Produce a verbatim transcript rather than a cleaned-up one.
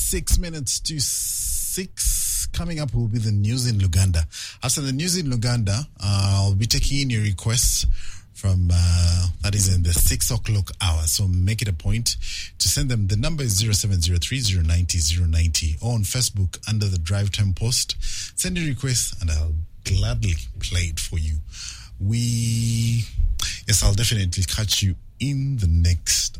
Six minutes to six. Coming up will be the news in Luganda. After the news in Luganda, uh, I'll be taking in your requests from, uh, that is in the six o'clock hour. So make it a point to send them. The number is zero seven zero three zero nine zero zero nine zero or on Facebook under the Drive Time post. Send your requests and I'll gladly play it for you. We, yes, I'll definitely catch you in the next